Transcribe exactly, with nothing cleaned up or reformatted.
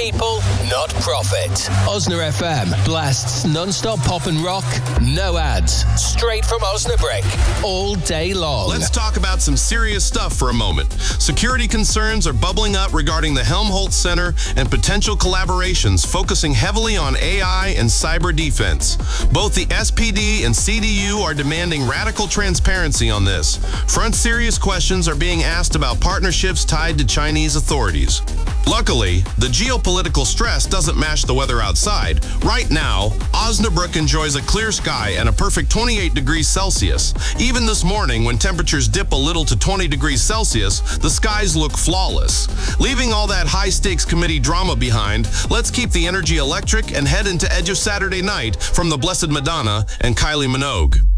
people, not profit. Osna F M blasts non-stop pop and rock, no ads, straight from Osnabrück, all day long. Let's talk about some serious stuff for a moment. Security concerns are bubbling up regarding the Helmholtz Center and potential collaborations focusing heavily on A I and cyber defense. Both the S P D and C D U are demanding radical transparency on this. Front serious questions are being asked about partnerships tied to Chinese authorities. Luckily, the geopolitical stress doesn't match the weather outside. Right now, Osnabrück enjoys a clear sky and a perfect twenty-eight degrees Celsius. Even this morning, when temperatures dip a little to twenty degrees Celsius, the skies look flawless. Leaving all that high-stakes committee drama behind, let's keep the energy electric and head into Edge of Saturday Night from the Blessed Madonna and Kylie Minogue.